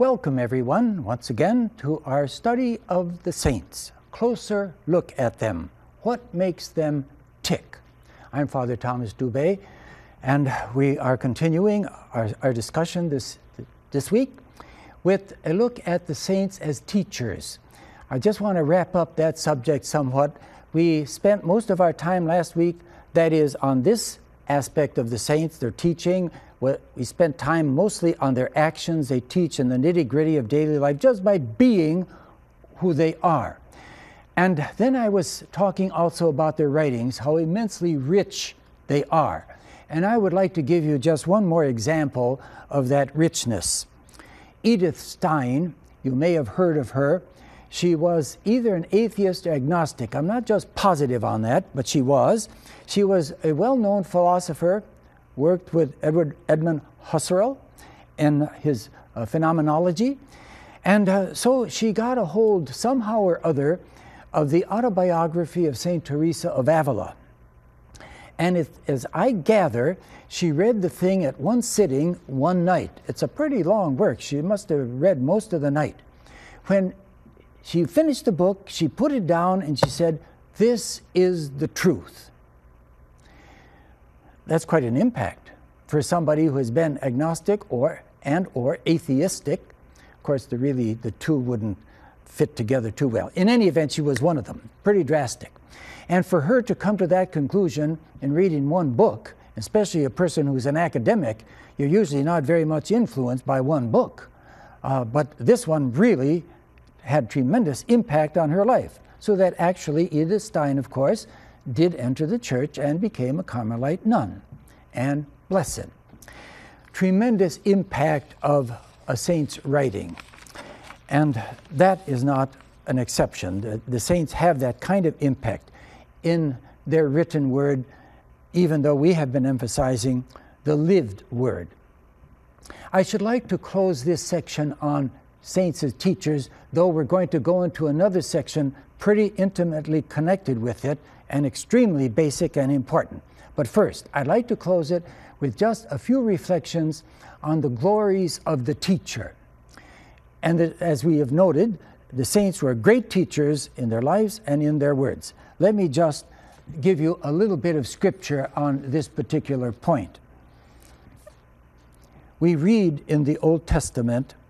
Welcome everyone once again to our study of the saints. Closer look at them. What makes them tick? I'm Father Thomas Dubé, and we are continuing our discussion this week with a look at the saints as teachers. I just want to wrap up that subject somewhat. We spent most of our time last week, that is, on this aspect of the saints, their teaching. We spent time mostly on their actions. They teach in the nitty-gritty of daily life just by being who they are. And then I was talking also about their writings, how immensely rich they are. And I would like to give you just one more example of that richness. Edith Stein, you may have heard of her. She was either an atheist or agnostic. I'm not just positive on that, but she was. She was a well-known philosopher, worked with Edmund Husserl in his phenomenology. And so she got a hold, somehow or other, of the autobiography of St. Teresa of Avila. And as I gather, she read the thing at one sitting, one night. It's a pretty long work. She must have read most of the night. When she finished the book, she put it down and she said, "This is the truth." That's quite an impact for somebody who has been agnostic or atheistic. Of course, the two wouldn't fit together too well. In any event, she was one of them, pretty drastic. And for her to come to that conclusion in reading one book, especially a person who's an academic, you're usually not very much influenced by one book. But this one really had tremendous impact on her life. So that actually Edith Stein, of course, did enter the church and became a Carmelite nun and blessed. Tremendous impact of a saint's writing. And that is not an exception. The saints have that kind of impact in their written word, even though we have been emphasizing the lived word. I should like to close this section on saints as teachers, though we're going to go into another section pretty intimately connected with it and extremely basic and important. But first, I'd like to close it with just a few reflections on the glories of the teacher. And as we have noted, the saints were great teachers in their lives and in their words. Let me just give you a little bit of scripture on this particular point. We read in the Old Testament